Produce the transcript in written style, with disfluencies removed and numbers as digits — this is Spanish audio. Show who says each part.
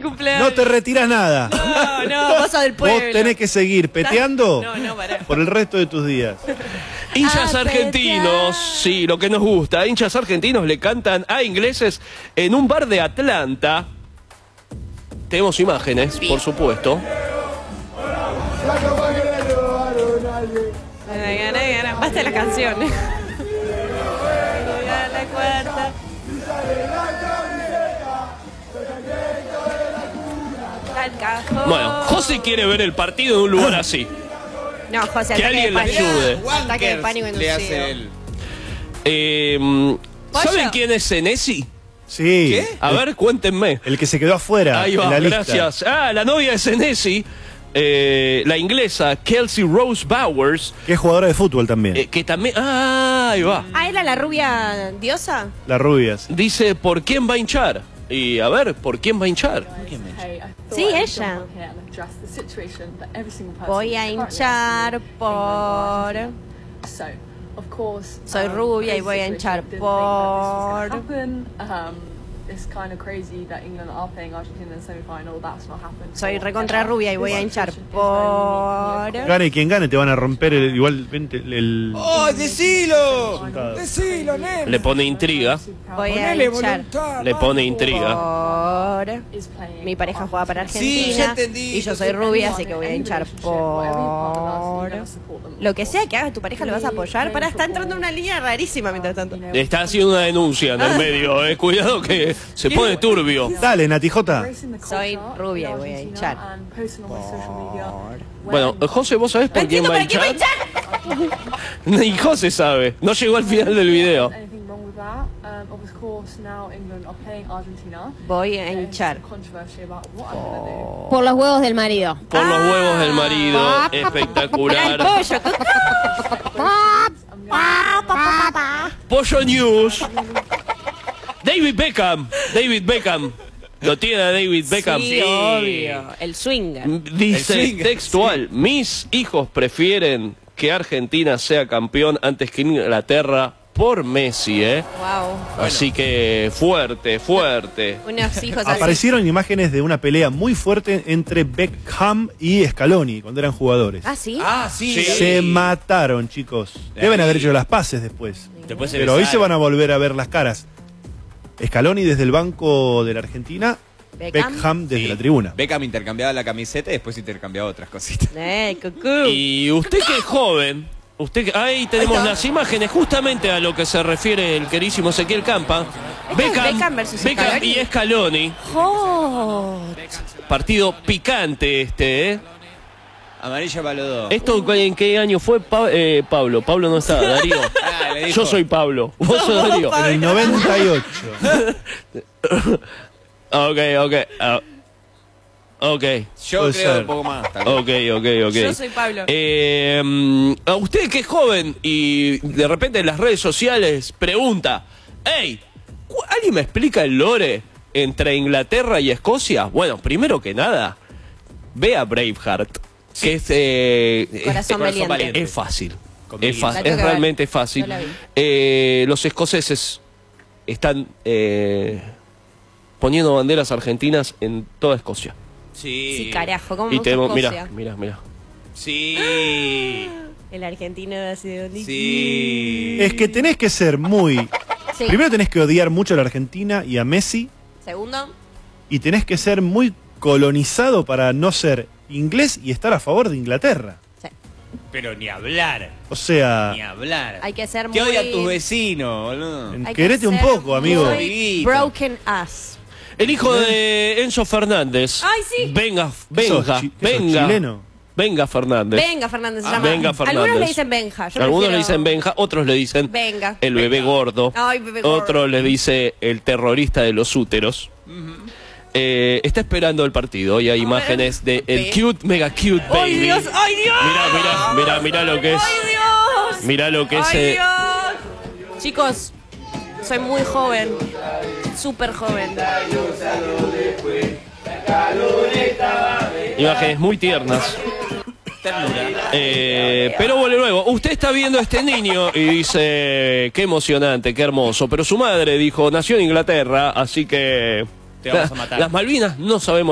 Speaker 1: cumpleaños.
Speaker 2: No te retiras nada.
Speaker 1: No, vos sos del pueblo.
Speaker 2: Vos tenés que seguir peteando
Speaker 1: pará.
Speaker 2: por el resto de tus días.
Speaker 3: Hinchas argentinos, sí, lo que nos gusta. Hinchas argentinos le cantan a ingleses en un bar de Atlanta. Tenemos imágenes, por supuesto.
Speaker 1: Basta de las canciones. La cuarta.
Speaker 3: Bueno, José quiere ver el partido en un lugar así.
Speaker 1: No, José,
Speaker 3: que alguien le ayude.
Speaker 1: Ataque de pánico inducido.
Speaker 4: Le hace él.
Speaker 3: ¿Saben quién es Senesi?
Speaker 2: Sí.
Speaker 4: ¿Qué?
Speaker 3: A ver, cuéntenme.
Speaker 2: El que se quedó afuera.
Speaker 3: Ahí va,
Speaker 2: en la lista.
Speaker 3: gracias. La novia de Senesi, la inglesa Kelsey Rose Bowers.
Speaker 2: Que es jugadora de fútbol también.
Speaker 3: Que también. Ahí va.
Speaker 1: ¿Era la rubia diosa?
Speaker 2: Las rubias.
Speaker 3: Dice, ¿por quién va a hinchar? Y a ver, ¿por quién va a hinchar?
Speaker 1: Sí, ella. Voy a hinchar por... Soy rubia y voy a hinchar por... Soy recontra rubia y voy a hinchar por...
Speaker 2: Gane quien gane, te van a romper igualmente el...
Speaker 4: ¡Oh, decilo! ¡Decilo, nene!
Speaker 3: Le pone intriga.
Speaker 1: Voy a hinchar
Speaker 3: Le pone intriga.
Speaker 1: por... Mi pareja juega para Argentina.
Speaker 4: Sí, ya entendí.
Speaker 1: Y yo soy rubia, así que voy a hinchar por... Lo que sea que haga tu pareja, ¿lo vas a apoyar? Está entrando en una línea rarísima mientras tanto.
Speaker 3: Está haciendo una denuncia en el medio. Cuidado que se pone turbio.
Speaker 2: Dale, Nati J.
Speaker 1: Soy rubia y voy a hinchar.
Speaker 3: Bueno, José, ¿vos sabés por quién va a hinchar? Ni José sabe. No llegó al final del video.
Speaker 1: Voy a hinchar
Speaker 5: por los huevos del marido.
Speaker 3: Por los huevos del marido. Espectacular. Pollo News. David Beckham. ¿Lo tiene David Beckham?
Speaker 1: Sí, obvio. El swinger.
Speaker 3: Dice textual,
Speaker 4: sí.
Speaker 3: Mis hijos prefieren que Argentina sea campeón antes que Inglaterra por Messi,
Speaker 1: Wow.
Speaker 3: Así que fuerte.
Speaker 1: Unos hijos así.
Speaker 2: Aparecieron imágenes de una pelea muy fuerte entre Beckham y Scaloni cuando eran jugadores.
Speaker 1: ¿Ah, sí?
Speaker 4: Ah, sí.
Speaker 2: Se mataron, chicos. Deben haber hecho las paces después.
Speaker 4: Después se
Speaker 2: Pero hoy
Speaker 4: besaron.
Speaker 2: se van a volver a ver las caras. Scaloni desde el banco de la Argentina, Beckham desde la tribuna.
Speaker 4: Beckham intercambiaba la camiseta y después intercambiaba otras cositas.
Speaker 1: Cucú.
Speaker 3: Y usted que es joven, ahí tenemos las imágenes justamente a lo que se refiere el querísimo Ezequiel Campa.
Speaker 1: Beckham versus Scaloni.
Speaker 3: y Scaloni. Partido picante
Speaker 4: Amarilla para los dos.
Speaker 3: ¿Esto en qué año fue, Pablo? Pablo no está, Darío.
Speaker 4: Le dijo,
Speaker 3: Yo soy Pablo, vos sos Darío.
Speaker 2: En el 98.
Speaker 3: Ok.
Speaker 4: Yo
Speaker 2: Puede
Speaker 4: creo
Speaker 2: ser.
Speaker 4: un poco más. tal vez.
Speaker 3: Ok.
Speaker 1: Yo soy Pablo.
Speaker 3: A usted que es joven y de repente en las redes sociales pregunta, hey, ¿alguien me explica el lore entre Inglaterra y Escocia? Bueno, primero que nada, ve a Braveheart, que es
Speaker 1: Corazón valiente.
Speaker 3: Es fácil.
Speaker 4: Con
Speaker 3: Es,
Speaker 4: Miguel.
Speaker 1: La tengo que
Speaker 3: realmente
Speaker 1: ver.
Speaker 3: fácil.
Speaker 1: Yo la vi.
Speaker 3: Los escoceses están poniendo banderas argentinas en toda Escocia.
Speaker 1: Sí, carajo, ¿cómo
Speaker 3: Y
Speaker 1: me
Speaker 3: tenemos,
Speaker 1: gusta
Speaker 3: mira,
Speaker 1: Escocia?
Speaker 3: mira.
Speaker 4: Sí.
Speaker 1: El argentino así de bonito.
Speaker 4: Sí.
Speaker 2: Es que tenés que ser muy...
Speaker 1: Sí.
Speaker 2: Primero tenés que odiar mucho a la Argentina y a Messi.
Speaker 1: Segundo,
Speaker 2: Y tenés que ser muy colonizado para no ser inglés y estar a favor de Inglaterra.
Speaker 1: sí.
Speaker 4: Pero ni hablar.
Speaker 2: O sea,
Speaker 4: Ni hablar.
Speaker 1: Hay que ser
Speaker 4: Te
Speaker 1: muy...
Speaker 4: odian tus vecinos, boludo.
Speaker 1: Hay que
Speaker 2: querete un
Speaker 1: ser
Speaker 2: poco, amigo.
Speaker 1: muy
Speaker 4: Amiguito.
Speaker 1: broken ass.
Speaker 3: El hijo de Enzo Fernández.
Speaker 1: Ay, sí.
Speaker 3: Venga,
Speaker 2: ¿qué sos, chileno?
Speaker 3: Venga Fernández.
Speaker 1: Venga, Fernández se llama.
Speaker 3: Venga Fernández.
Speaker 1: Algunos le dicen Benja. Yo
Speaker 3: Algunos le
Speaker 1: prefiero-
Speaker 3: dicen Benja, otros le dicen
Speaker 1: Venga.
Speaker 3: el bebé gordo.
Speaker 1: Ay, bebé gordo.
Speaker 3: Otro le dice el terrorista de los úteros. Está esperando el partido y hay imágenes de el cute, mega cute baby.
Speaker 1: ¡Ay, Dios! ¡Ay, Dios!
Speaker 3: Mira lo que es.
Speaker 1: ¡Ay, Dios!
Speaker 3: Mira lo que es.
Speaker 1: ¡Ay, Dios! Chicos, soy muy joven. Súper joven.
Speaker 3: Imágenes muy tiernas.
Speaker 4: Ternura.
Speaker 3: Pero luego, usted está viendo a este niño y dice, qué emocionante, qué hermoso. Pero su madre dijo, nació en Inglaterra, así que...
Speaker 4: Te vamos a matar.
Speaker 3: Las Malvinas no sabemos.